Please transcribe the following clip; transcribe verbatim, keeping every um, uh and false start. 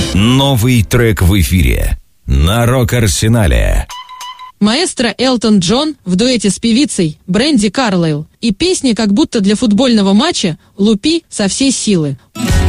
Новый трек в эфире на Рок-Арсенале. Маэстро Элтон Джон в дуэте с певицей Брэнди Карлайл и песни как будто для футбольного матча «Лупи со всей силы».